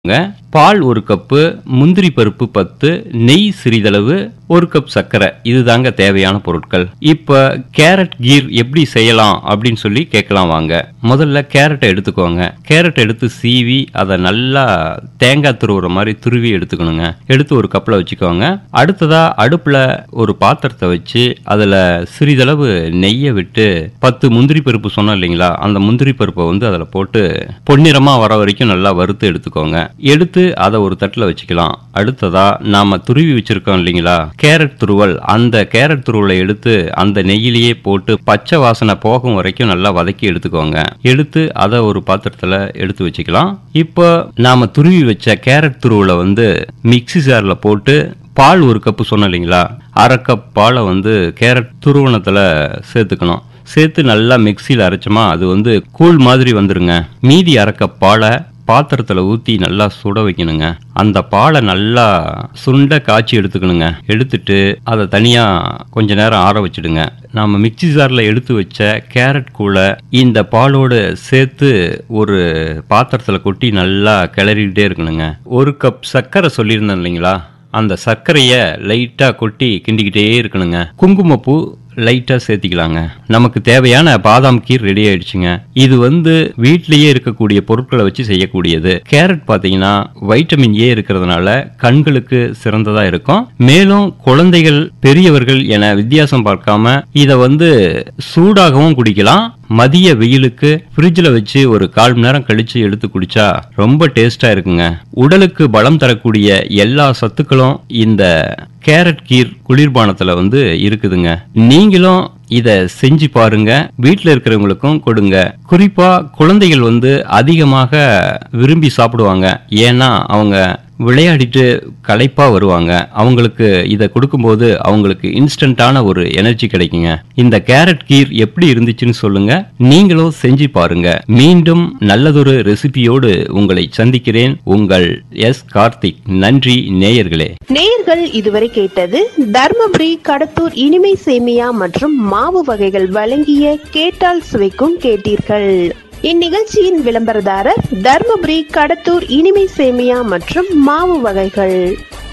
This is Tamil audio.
பால் 1 கப்பு, முந்திரி பருப்பு 10, நெய் சிறிதளவு, 1 கப் சர்க்கரை. இதுதாங்க தேவையான பொருட்கள். இப்ப கேரட் கீர் எப்படி செய்யலாம் அப்படின்னு சொல்லி கேட்கலாம் வாங்க. முதல்ல கேரட்டை எடுத்துக்கோங்க. கேரட் எடுத்து சீவி அதை நல்லா தேங்காய் துருவுற மாதிரி துருவி எடுத்துக்கணுங்க. எடுத்து ஒரு கப்ல வச்சுக்கோங்க. அடுத்ததா அடுப்புல ஒரு பாத்திரத்தை வச்சு அதுல சிறிதளவு நெய்யை விட்டு 10 முந்திரி பருப்பு சொன்னோம் இல்லைங்களா, அந்த முந்திரி பருப்பை அதுல போட்டு பொன்னிறமா வர வரைக்கும் நல்லா வறுத்து எடுத்துக்கோங்க. எடுத்து அதை ஒரு தட்டுல வச்சுக்கலாம். அடுத்ததா நாம துருவி வச்சிருக்கோம் இல்லைங்களா கேரட் துருவல், அந்த கேரட் துருவலை எடுத்து அந்த நெய்யிலேயே போட்டு பச்சை வாசனை போகும் வரைக்கும் நல்லா வதக்கி எடுத்துக்கோங்க. எடுத்து அதை ஒரு பாத்திரத்துல எடுத்து வச்சுக்கலாம். இப்போ நாம துருவி வச்ச கேரட் துருவலை மிக்ஸி ஜார்ல போட்டு பால் 1 கப்பு சொன்னோம் இல்லைங்களா, 1/2 கப் பாலை கேரட் துருவனத்துல சேர்த்துக்கணும். சேர்த்து நல்லா மிக்சியில் அரைச்சோமா அது கூழ் மாதிரி வந்துருங்க. மீதி 1/2 கப் பாலை பாத்திரத்துல ஊத்தி நல்லா சுட வைக்கணுங்க. அந்த பாலை நல்லா சுண்ட காய்ச்சி எடுத்துக்கணுங்க. எடுத்துட்டு அதை தனியா கொஞ்ச நேரம் ஆற வச்சிடுங்க. நாம மிக்ஸி ஜார்ல எடுத்து வச்ச கேரட் கூட இந்த பாலோடு சேர்த்து ஒரு பாத்திரத்துல கொட்டி நல்லா கிளறிக்கிட்டே இருக்கணுங்க. 1 கப் சர்க்கரை சொல்லியிருந்தேன் இல்லைங்களா, அந்த சர்க்கரைய லைட்டா கொட்டி கிண்டிக்கிட்டே இருக்கணுங்க. குங்குமப்பூ லைட்டா சேர்த்திக்கலாங்க. நமக்கு தேவையான பாதாம் கீர் ரெடி ஆயிடுச்சுங்க. இது வீட்லயே இருக்கக்கூடிய பொருட்களை வச்சு செய்யக்கூடியது. கேரட் பாத்தீங்கன்னா வைட்டமின் ஏ இருக்கிறதுனால கண்களுக்கு சிறந்ததா இருக்கும். மேலும் குழந்தைகள் பெரியவர்கள் என வித்தியாசம் பார்க்காம இத சூடாகவும் குடிக்கலாம். மதிய வெயிலுக்கு ஃப்ரிட்ஜ்ல வச்சு ஒரு 1/4 மணி நேரம் கழிச்சு எடுத்து குடிச்சா ரொம்ப டேஸ்டா இருக்குங்க. உடலுக்கு பலம் தரக்கூடிய எல்லா சத்துக்களும் இந்த கேரட் கீர் குளிர்பானத்துல இருக்குதுங்க. நீங்களும் இத செஞ்சு பாருங்க. வீட்டுல இருக்கிறவங்களுக்கும் கொடுங்க. குறிப்பா குழந்தைகள் அதிகமாக விரும்பி சாப்பிடுவாங்க. ஏன்னா அவங்க விளையாடிட்டு களைப்பா வருவாங்க. அவங்களுக்கு இத கொடுக்கும்போது அவங்களுக்கு இன்ஸ்டன்டான ஒரு எனர்ஜி கிடைக்குங்க. இந்த கேரட் கீர் எப்படி இருந்துச்சுன்னு சொல்லுங்க. நீங்களும் செஞ்சு பாருங்க. மீண்டும் நல்லதொரு ரெசிபியோடு உங்களை சந்திக்கிறேன். உங்கள் எஸ். கார்த்திக். நன்றி நேயர்களே. நேயர்கள் இதுவரை கேட்டது தர்மபுரி கடத்தூர் இனிமை சேமியா மற்றும் மாவு வகைகள் வழங்கிய கேட்டால் சுவைக்கும் கேட்டீர்கள். இந்நிகழ்ச்சியின் விளம்பரதாரர் தர்மபுரி கடத்தூர் இனிமை சேமியா மற்றும் மாவு வகைகள்.